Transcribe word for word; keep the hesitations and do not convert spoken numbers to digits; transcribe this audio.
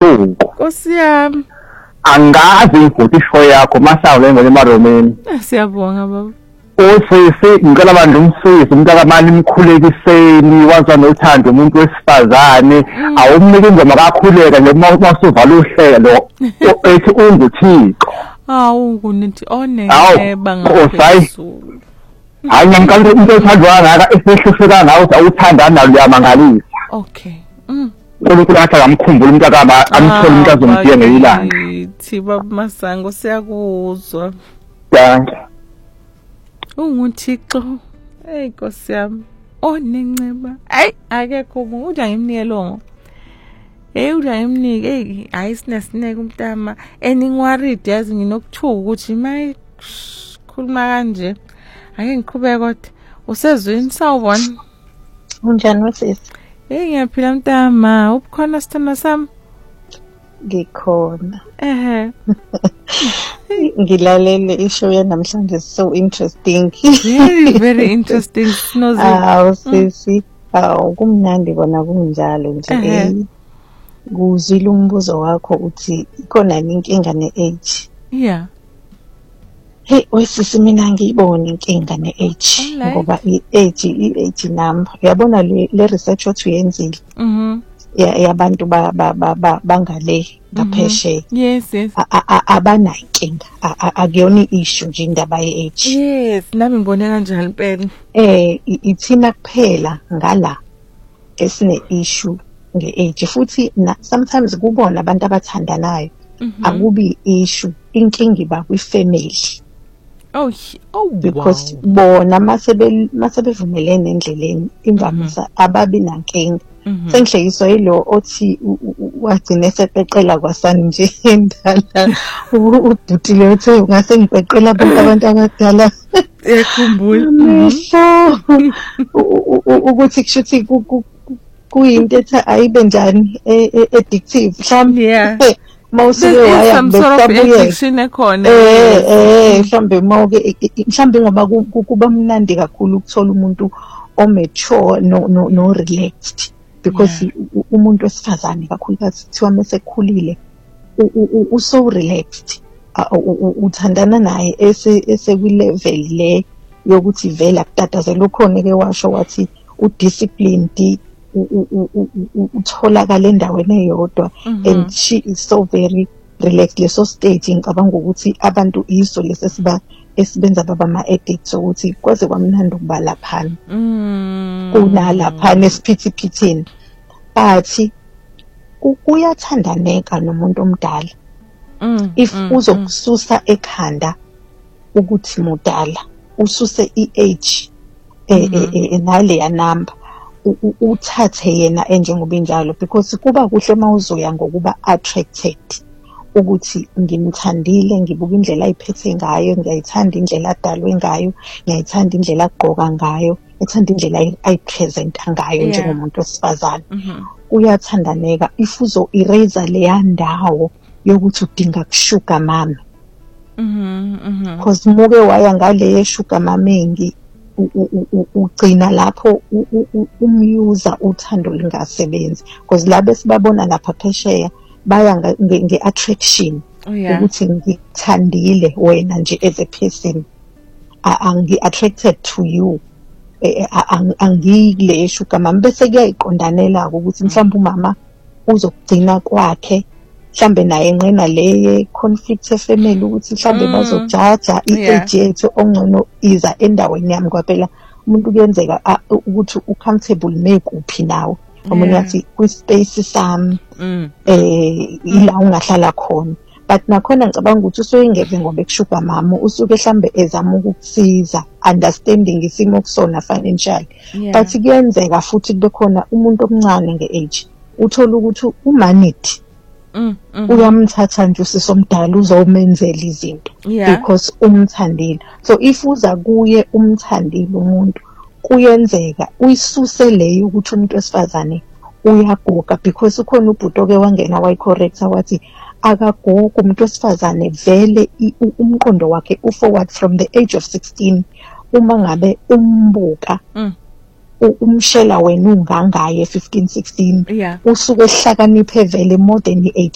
usuku. Nkosi yami. Angazi ukuthi isho yakho masawe ngene emaromeni. Siyabonga baba. Osisi ngicela manje umsisi umntaka mali imkhulekiseni waza nothando umuntu wesifazane awumnika ingoma kakhuleka nje mawusuvala uhlelo ethi unguthixo. Awu kunithi one bangaphezulu. Hayi ngicela into ethandwa ngaka esihlusheka ngawo awuthandana nalo yamangalisa. Okay. Mm. uNkulunkulu athi akamkhumbula umntaka ama amthole umuntu azomdiye ngeyilanga. Thi baba Masango siyakuzwa. Danke. Unguthixo. Hey Nkosi yami. Onenceba. Ay akekho umuntu uthi ngimnike longo. Hey uthi ngimnike hey hayi sinesineke umntama eningworried yazi nginokuthuka ukuthi mayi khuluma kanje. Ake ngiqhubeke kodwa usezweni sawubona. Unjani wesisi? Hey ngiyaphila mntama ubukhona sithando sami? Ngikhona. Ehe. Ngilalele ishow yanamhlanje so interesting. Very very interesting sinozi. Ah sisi, awu kumnandi kona kunjalo nje. Kuzwile umbuzo wakho uthi ikhona yini inkinga ne-age? Yeah. Hey wesisi mina ngiyibona inkinga ne-age ngoba i-age i-age number uyabona le le research othi uyenzile. Mhm. yabantu ba ba bangale ngapheshe. Yes yes. Abana inkinga akuyona issue nje indaba ye-age. Yes nami ngibone kanjalo impela. Eh ithina kuphela ngala esine issue nge-age futhi sometimes kubona abantu abathandanayo akubi issue inkinga iba kwi-family. Oh oh because bona masebe masebevumelene endleleni imvamisa ababi nankinga. Sengihlekiswa yilo othi wagcina esepeqela kwasani nje endala udutile uthe ungase ngipeqela abantu abadala ekhumbula ukuthi kushuthi kuyinto ethi ayibe njani addictive mhlawumbe mawusuke waya besabuye ekhona eh eh mhlawumbe mawuke mhlawumbe ngoba kuba mnandi kakhulu ukuthola umuntu omature no no relaxed. Because yeah. umuntu wesifazane kakhulukazi kuthiwa mesekhulile uso relaxed uthandana naye ese ese kwi level le yokuthi vela kutatazela ukhona ke washo wathi udisciplined utholakala endaweni eyodwa and she is so very relaxed. Leso stage ngicabanga ukuthi abantu iso lesesiba esibenza baba ama addicts ukuthi kwaze kwamnandi ukuba laphana kunalaphana esiphithipithini bathi kuyathandaneka nomuntu omdala if uzokususa ekhanda ukuthi mudala ususe i-age nale ya number uthathe yena enjengoba injalo because kuba kuhle mawuzoya ngokuba attracted ukuthi ngimthandile ngibuka indlela ayiphethe ngayo ngiyayithanda indlela adalwe ngayo ngiyayithanda indlela agqoka ngayo ethanda indlela ayipresenta ngayo njengomuntu wesifazane uyathandaneka if uzo eraser leya ndawo yokuthi udinga kushuga mama mhm because muke waya ngale yeshuga mamengi ugcina lapho umyuza uthando lingasebenzi because labe sibabona lapha phesheya baya nge-attraction ukuthi ngithandile wena nje as a person angi-attracted to you angile eshuka mama bese kuyayiqondanela ukuthi mhlawumbe umama uzokugcina kwakhe mhlambe naye enqena le conflict efamily ukuthi mhlambe bazojaja i-age yethu ongcono iza endaweni yami kwaphela umuntu kuyenzeka ukuthi ucomfortable nekuphi nawe omunye athi kwi-space sami eh ila ungahlala khona but nakhona ngicabanga ukuthi usoyingeve ngoba ekushuka mama usuke mhlambe ezama ukukusiza understanding isimo kusona financial but kuyenzeka futhi kube khona umuntu omncane nge-age uthola ukuthi umanity uyamthatha nje usisomdala uzomenzela izinto because umthandile. So if uza kuye umthandile umuntu kuyenzeka uyisuse leyo ukuthi umuntu wesifazane uyaguga because ukhona ubhuti oke wangena wayicorrect wathi akaguga umuntu wesifazane vele umqondo wakhe uforward from the age of sixteen uma ngabe umbuka umshela wena ungangaye fifteen sixteen usuke ehlakaniphe vele more than the age